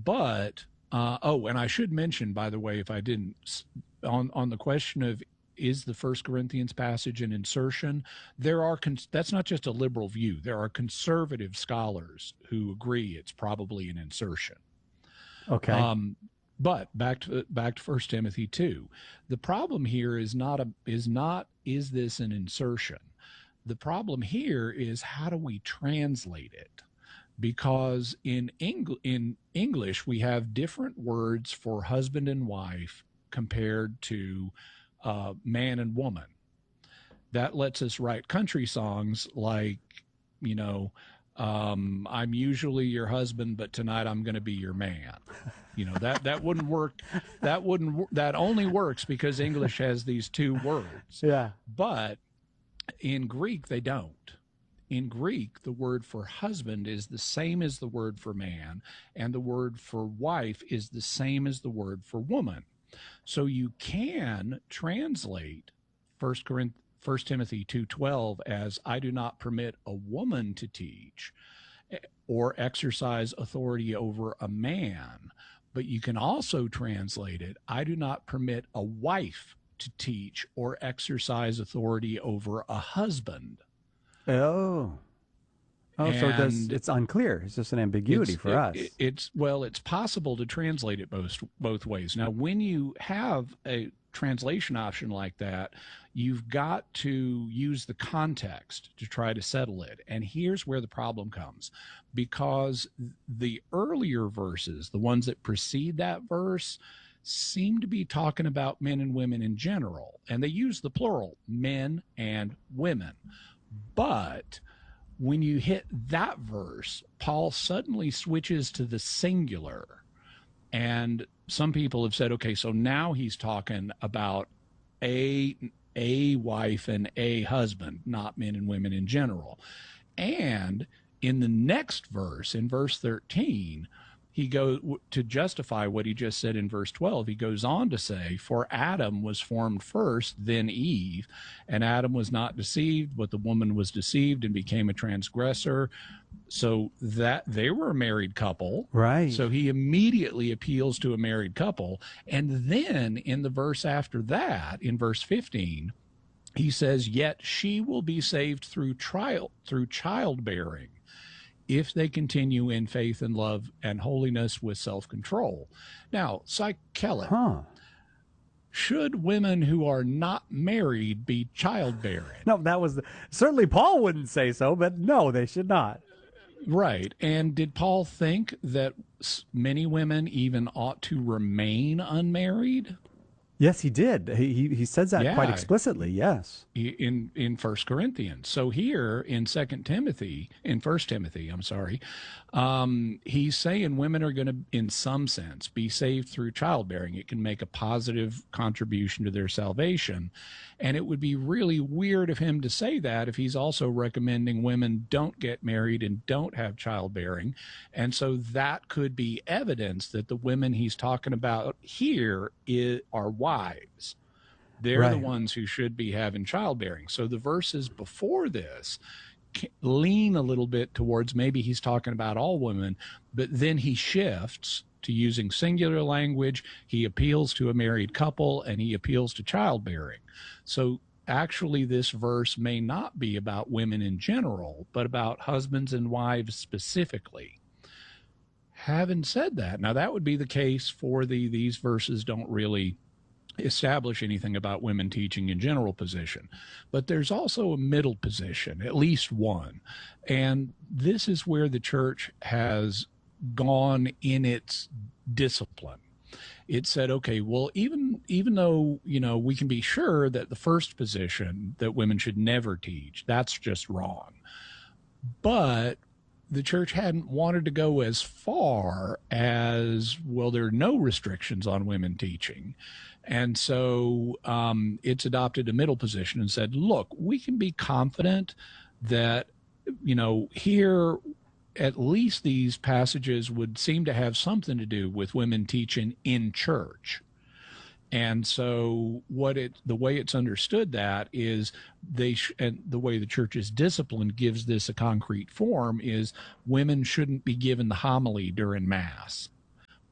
But and I should mention, by the way, if I didn't, on the question of is the First Corinthians passage an insertion, that's not just a liberal view. There are conservative scholars who agree it's probably an insertion. Okay. But back to First Timothy 2. The problem here is is this an insertion? The problem here is how do we translate it? Because in English we have different words for husband and wife compared to man and woman. That lets us write country songs like, I'm usually your husband, but tonight I'm going to be your man. That wouldn't work. That only works because English has these two words. Yeah. But in Greek, they don't. In Greek, the word for husband is the same as the word for man, and the word for wife is the same as the word for woman. So you can translate 1 Timothy 2:12 as I do not permit a woman to teach or exercise authority over a man. But you can also translate it, I do not permit a wife to teach or exercise authority over a husband. So it's unclear. It's just an ambiguity for us. It's possible to translate it both ways. Now, when you have a translation option like that, you've got to use the context to try to settle it. And here's where the problem comes, because the earlier verses, the ones that precede that verse, seem to be talking about men and women in general, and they use the plural, men and women. But when you hit that verse, Paul suddenly switches to the singular. And some people have said, okay, so now he's talking about a wife and a husband, not men and women in general. And in the next verse, in verse 13, he goes to justify what he just said in verse 12. He goes on to say, for Adam was formed first, then Eve, and Adam was not deceived, but the woman was deceived and became a transgressor. So that they were a married couple. Right. So he immediately appeals to a married couple. And then in the verse after that, in verse 15, he says, yet she will be saved through childbearing, if they continue in faith and love and holiness with self-control. Now, Kellett, should women who are not married be childbearing? No, certainly Paul wouldn't say so, but no, they should not. Right. And did Paul think that many women even ought to remain unmarried? Yes, he did. He says that quite explicitly. Yes, in 1 Corinthians. So here in 1 Timothy, he's saying women are going to, in some sense, be saved through childbearing. It can make a positive contribution to their salvation. And it would be really weird of him to say that if he's also recommending women don't get married and don't have childbearing. And so that could be evidence that the women he's talking about here are wives. They're the ones who should be having childbearing. So the verses before this lean a little bit towards maybe he's talking about all women, but then he shifts to using singular language. He appeals to a married couple and he appeals to childbearing. So actually this verse may not be about women in general, but about husbands and wives specifically. Having said that, now that would be the case for these verses don't really establish anything about women teaching in general position, but there's also a middle position, at least one. And this is where the church has gone in its discipline. It said, okay, well, even though, we can be sure that the first position that women should never teach, that's just wrong. But the church hadn't wanted to go as far as, well, there are no restrictions on women teaching. And so it's adopted a middle position and said, look, we can be confident that, here at least these passages would seem to have something to do with women teaching in church. And so the way it's understood that is and the way the church's discipline gives this a concrete form is women shouldn't be given the homily during Mass.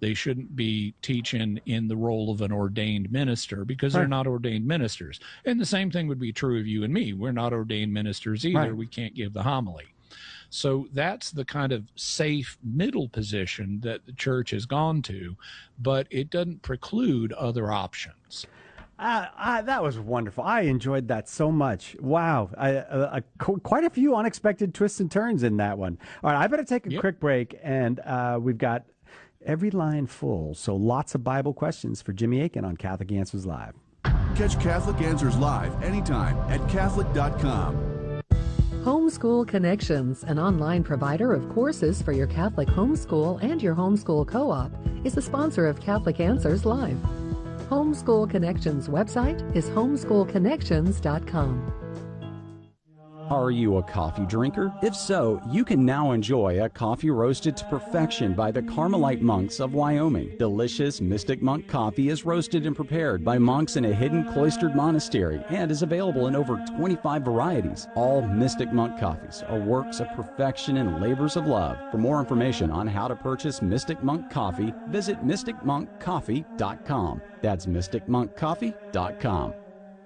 They shouldn't be teaching in the role of an ordained minister because they're not ordained ministers. And the same thing would be true of you and me. We're not ordained ministers either. Right. We can't give the homily. So that's the kind of safe middle position that the church has gone to, but it doesn't preclude other options. That was wonderful. I enjoyed that so much. Wow. Quite a few unexpected twists and turns in that one. All right, I better take a quick break, and we've got every line full, so lots of Bible questions for Jimmy Akin on Catholic Answers Live. Catch Catholic Answers Live anytime at Catholic.com. Homeschool Connections, an online provider of courses for your Catholic homeschool and your homeschool co-op, is the sponsor of Catholic Answers Live. Homeschool Connections website is homeschoolconnections.com. Are you a coffee drinker? If so, you can now enjoy a coffee roasted to perfection by the Carmelite monks of Wyoming. Delicious Mystic Monk coffee is roasted and prepared by monks in a hidden cloistered monastery and is available in over 25 varieties. All Mystic Monk coffees are works of perfection and labors of love. For more information on how to purchase Mystic Monk coffee, visit mysticmonkcoffee.com. That's mysticmonkcoffee.com.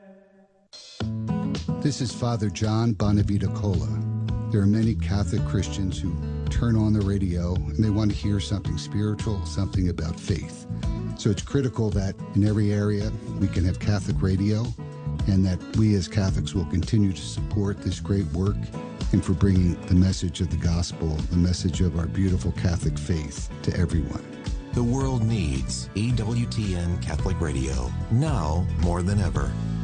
This is Father John Bonavita Cola. There are many Catholic Christians who turn on the radio and they want to hear something spiritual, something about faith. So it's critical that in every area we can have Catholic radio and that we as Catholics will continue to support this great work and for bringing the message of the gospel, the message of our beautiful Catholic faith to everyone. The world needs EWTN Catholic Radio, now more than ever.